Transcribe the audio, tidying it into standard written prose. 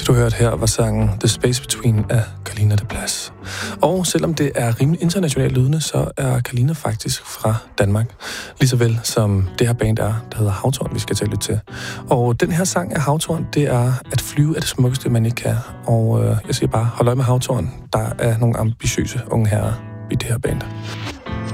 Du hørte her var sangen The Space Between af Kalina de Plas. Og selvom det er rimelig internationalt lydende, så er Kalina faktisk fra Danmark. Ligeså vel som det her band er, der hedder Havtorn, vi skal til at lytte til. Og den her sang af Havtorn, det er at flyve er det smukkeste, man ikke kan. Og jeg siger bare, hold øje med Havtorn. Der er nogle ambitiøse unge herrer i det her band.